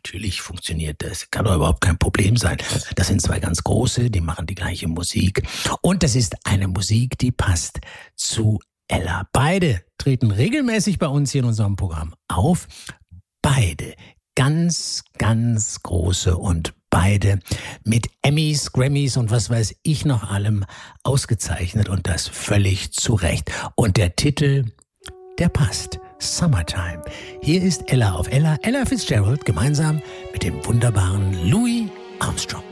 natürlich funktioniert das. Kann doch überhaupt kein Problem sein. Das sind zwei ganz große, die machen die gleiche Musik. Und das ist eine Musik, die passt zu Ella. Beide treten regelmäßig bei uns hier in unserem Programm auf. Beide ganz, ganz große und beide mit Emmys, Grammys und was weiß ich noch allem ausgezeichnet und das völlig zu Recht. Und der Titel, der passt. Summertime. Hier ist Ella auf Ella Fitzgerald gemeinsam mit dem wunderbaren Louis Armstrong.